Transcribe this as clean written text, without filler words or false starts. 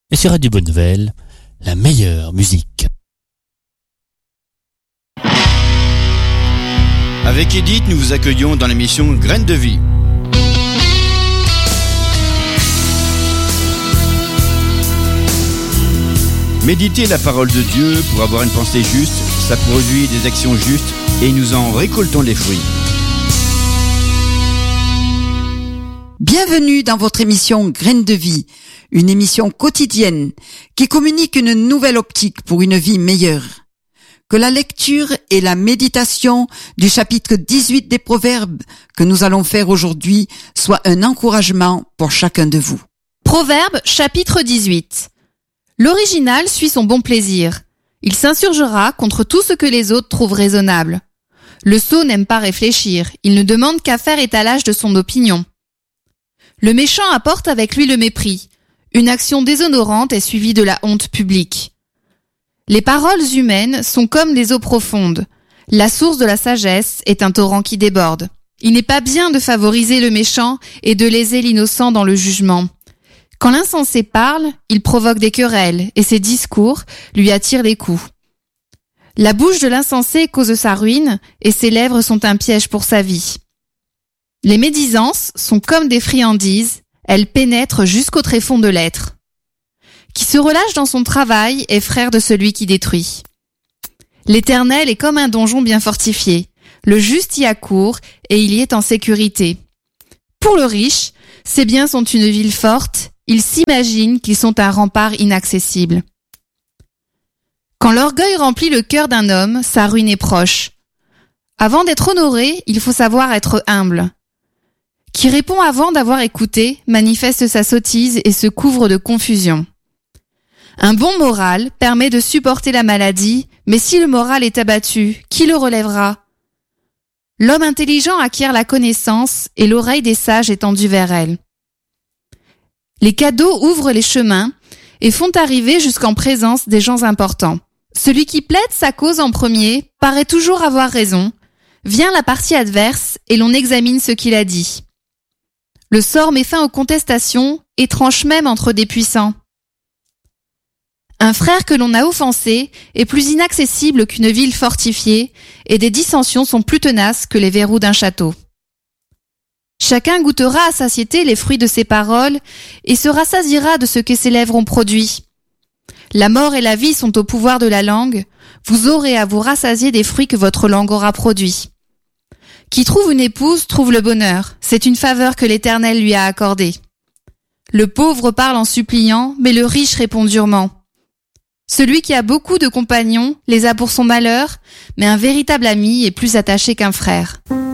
Et sur Radio Bonne Nouvelle, la meilleure musique. Avec Edith, nous vous accueillons dans l'émission Graines de vie. Méditer la parole de Dieu pour avoir une pensée juste, ça produit des actions justes et nous en récoltons les fruits. Bienvenue dans votre émission Graines de vie, une émission quotidienne qui communique une nouvelle optique pour une vie meilleure. Que la lecture et la méditation du chapitre 18 des Proverbes que nous allons faire aujourd'hui soient un encouragement pour chacun de vous. Proverbes chapitre 18. L'original suit son bon plaisir. Il s'insurgera contre tout ce que les autres trouvent raisonnable. Le sot n'aime pas réfléchir, il ne demande qu'à faire étalage de son opinion. Le méchant apporte avec lui le mépris. Une action déshonorante est suivie de la honte publique. Les paroles humaines sont comme des eaux profondes. La source de la sagesse est un torrent qui déborde. Il n'est pas bien de favoriser le méchant et de léser l'innocent dans le jugement. Quand l'insensé parle, il provoque des querelles et ses discours lui attirent les coups. La bouche de l'insensé cause sa ruine et ses lèvres sont un piège pour sa vie. Les médisances sont comme des friandises, elles pénètrent jusqu'au tréfonds de l'être. Qui se relâche dans son travail est frère de celui qui détruit. L'Éternel est comme un donjon bien fortifié. Le juste y accourt et il y est en sécurité. Pour le riche, ses biens sont une ville forte, il s'imagine qu'ils sont un rempart inaccessible. Quand l'orgueil remplit le cœur d'un homme, sa ruine est proche. Avant d'être honoré, il faut savoir être humble. Qui répond avant d'avoir écouté, manifeste sa sottise et se couvre de confusion. Un bon moral permet de supporter la maladie, mais si le moral est abattu, qui le relèvera ? L'homme intelligent acquiert la connaissance et l'oreille des sages est tendue vers elle. Les cadeaux ouvrent les chemins et font arriver jusqu'en présence des gens importants. Celui qui plaide sa cause en premier paraît toujours avoir raison. Vient la partie adverse et l'on examine ce qu'il a dit. Le sort met fin aux contestations et tranche même entre des puissants. Un frère que l'on a offensé est plus inaccessible qu'une ville fortifiée et des dissensions sont plus tenaces que les verrous d'un château. Chacun goûtera à satiété les fruits de ses paroles et se rassasiera de ce que ses lèvres ont produit. La mort et la vie sont au pouvoir de la langue, vous aurez à vous rassasier des fruits que votre langue aura produits. Qui trouve une épouse trouve le bonheur, c'est une faveur que l'Éternel lui a accordée. Le pauvre parle en suppliant, mais le riche répond durement. Celui qui a beaucoup de compagnons les a pour son malheur, mais un véritable ami est plus attaché qu'un frère.